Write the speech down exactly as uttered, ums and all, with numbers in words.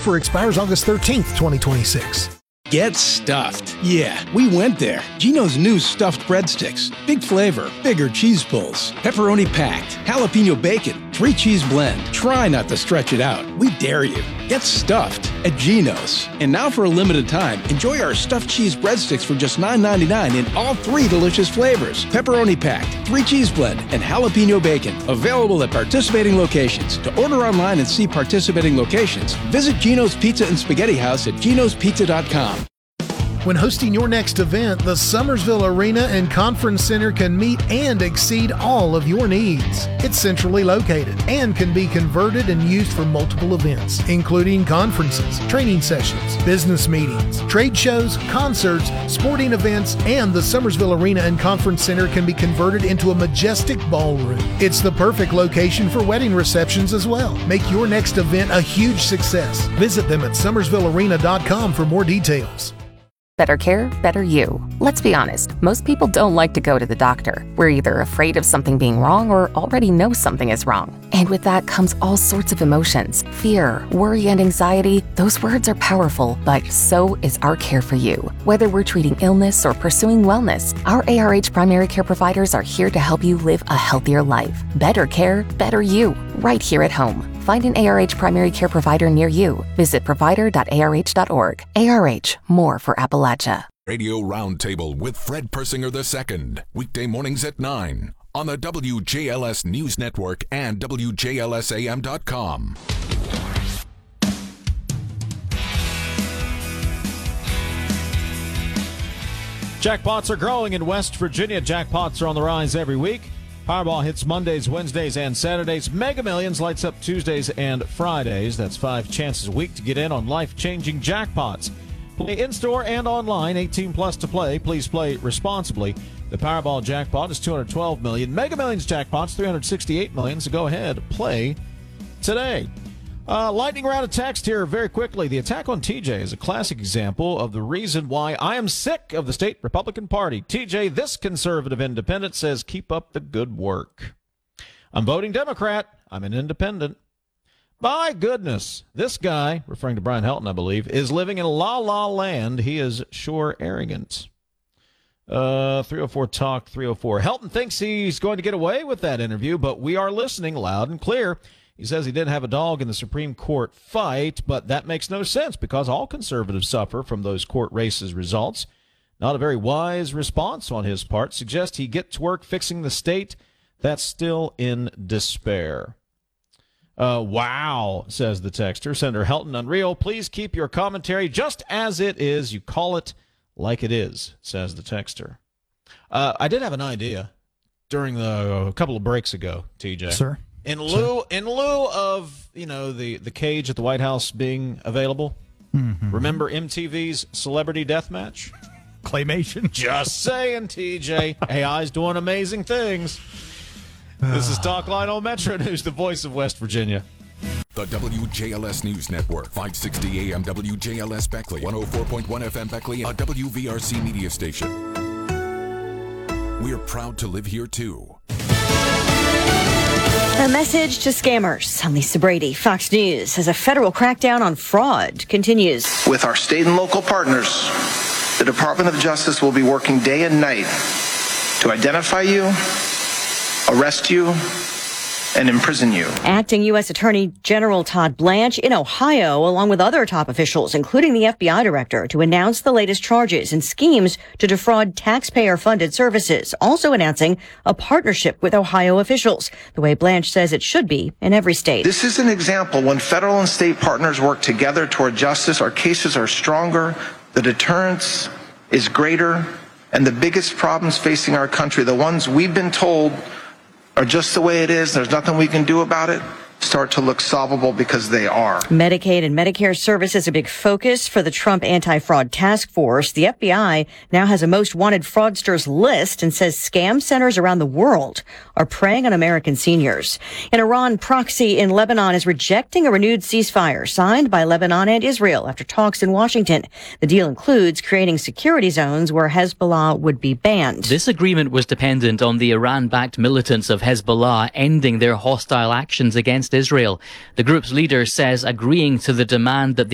Offer expires August thirteenth, twenty twenty-six. Get stuffed. Yeah, we went there. Geno's new stuffed breadsticks. Big flavor, bigger cheese pulls, pepperoni packed, jalapeno bacon, three cheese blend. Try not to stretch it out. We dare you. Get stuffed at Geno's. And now for a limited time, enjoy our stuffed cheese breadsticks for just nine ninety-nine in all three delicious flavors. Pepperoni packed, three cheese blend, and jalapeno bacon. Available at participating locations. To order online and see participating locations, visit Geno's Pizza and Spaghetti House at genos pizza dot com. When hosting your next event, the Summersville Arena and Conference Center can meet and exceed all of your needs. It's centrally located and can be converted and used for multiple events, including conferences, training sessions, business meetings, trade shows, concerts, sporting events, and the Summersville Arena and Conference Center can be converted into a majestic ballroom. It's the perfect location for wedding receptions as well. Make your next event a huge success. Visit them at summersville arena dot com for more details. Better care, better you. Let's be honest, most people don't like to go to the doctor. We're either afraid of something being wrong or already know something is wrong. And with that comes all sorts of emotions. Fear, worry, and anxiety. Those words are powerful, but so is our care for you. Whether we're treating illness or pursuing wellness, our A R H primary care providers are here to help you live a healthier life. Better care, better you, right here at home. Find an A R H primary care provider near you. Visit provider dot A R H dot org. A R H, more for Appalachia. Radio Roundtable with Fred Persinger the Second. Weekday mornings at nine on the W J L S News Network and W J L S A M dot com. Jackpots are growing in West Virginia. Jackpots are on the rise every week. Powerball hits Mondays, Wednesdays, and Saturdays. Mega Millions lights up Tuesdays and Fridays. That's five chances a week to get in on life-changing jackpots. Play in-store and online, eighteen plus to play. Please play responsibly. The Powerball jackpot is two hundred twelve million dollars. Mega Millions jackpot's three hundred sixty-eight million dollars. So go ahead, play today. Uh, lightning round of text here very quickly. The attack on T J is a classic example of the reason why I am sick of the state Republican Party. T J, this conservative independent, says keep up the good work. I'm voting Democrat. I'm an independent. My goodness, this guy, referring to Brian Helton, I believe, is living in la-la land. He is sure arrogant. Uh, three oh four Talk, three oh four. Helton thinks he's going to get away with that interview, but we are listening loud and clear. He says he didn't have a dog in the Supreme Court fight, but that makes no sense because all conservatives suffer from those court races results. Not a very wise response on his part. Suggests he get to work fixing the state that's still in despair. Uh, wow, says the texter. Senator Helton, unreal. Please keep your commentary just as it is. You call it like it is, says the texter. Uh, I did have an idea during the a couple of breaks ago, T J. Sir? In lieu, in lieu of, you know, the, the cage at the White House being available, mm-hmm. Remember M T V's Celebrity Deathmatch? Claymation? Just saying, T J. A I's doing amazing things. This is Talk Line on Metro News, the voice of West Virginia. The W J L S News Network, five sixty A M W J L S Beckley, one oh four point one F M Beckley, a W V R C media station. We're proud to live here, too. A message to scammers. I'm Lisa Brady, Fox News, as a federal crackdown on fraud continues. With our state and local partners, the Department of Justice will be working day and night to identify you, arrest you, and imprison you. Acting U S Attorney General Todd Blanche in Ohio, along with other top officials, including the F B I director, to announce the latest charges and schemes to defraud taxpayer-funded services, also announcing a partnership with Ohio officials, the way Blanche says it should be in every state. This is an example when federal and state partners work together toward justice. Our cases are stronger, the deterrence is greater, and the biggest problems facing our country, the ones we've been told are just the way it is, there's nothing we can do about it, start to look solvable because they are. Medicaid and Medicare service is a big focus for the Trump anti-fraud task force. The F B I now has a most wanted fraudsters list and says scam centers around the world are preying on American seniors. An Iran proxy in Lebanon is rejecting a renewed ceasefire signed by Lebanon and Israel after talks in Washington. The deal includes creating security zones where Hezbollah would be banned. This agreement was dependent on the Iran-backed militants of Hezbollah ending their hostile actions against Israel. The group's leader says agreeing to the demand that the